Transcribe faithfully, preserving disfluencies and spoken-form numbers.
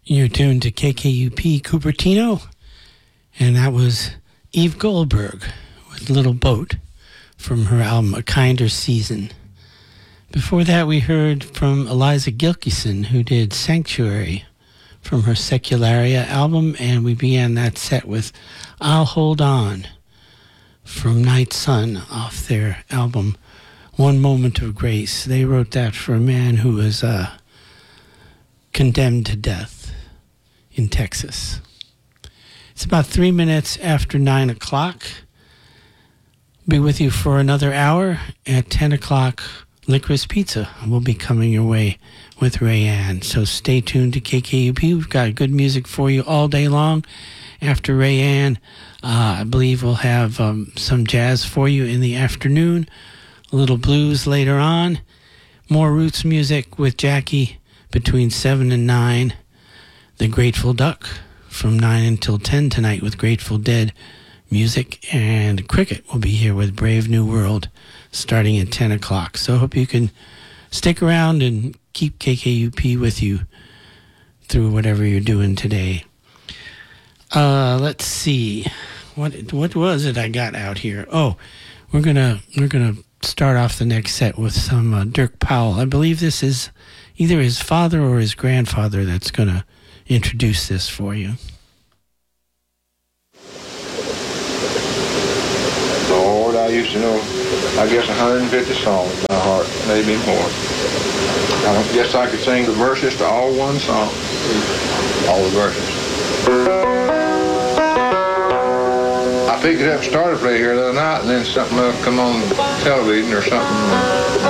You're tuned to K K U P Cupertino, and that was Eve Goldberg with Little Boat from her album A Kinder Season. Before that, we heard from Eliza Gilkyson, who did Sanctuary from her Secularia album, and we began that set with I'll Hold On from Night Sun off their album One Moment of Grace. They wrote that for a man who was uh, condemned to death in Texas. It's about three minutes after nine o'clock. Be with you for another hour. At ten o'clock, Licorice Pizza will be coming your way with Rayanne. So stay tuned to K K U P. We've got good music for you all day long. After Rayanne, uh, I believe we'll have um, some jazz for you in the afternoon. A little blues later on. More roots music with Jackie between seven and nine. The Grateful Duck from nine until ten tonight with Grateful Dead music. And Cricket will be here with Brave New World starting at ten o'clock. So I hope you can stick around and keep K K U P with you through whatever you're doing today. Uh, let's see. What what was it I got out here? Oh, we're gonna we're gonna start off the next set with some uh, Dirk Powell. I believe this is either his father or his grandfather that's gonna introduce this for you. Lord, I used to know, I guess, one hundred fifty songs by heart, maybe more. I don't guess I could sing the verses to all one song, all the verses. I picked it up and started to play here the other night, and then something uh, come on television or something.